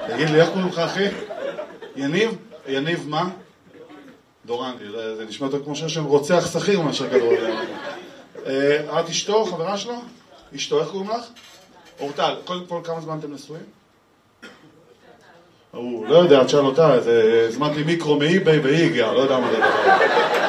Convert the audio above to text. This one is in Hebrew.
תגיד לי, איך קוראים לך, אחי? יניב? יניב מה? דורנדי, זה נשמע יותר כמו שם רוצח שכיר מאשר כדורגל. את אשתו, חברה שלו? אשתו, איך קוראים לך? אורטל, קודם כל כמה זמן אתם נשואים? לא יודע, תשאל אותה, הזמנתי מיקרו מאי-ביי והיא הגיעה, לא יודע מה זה דבר.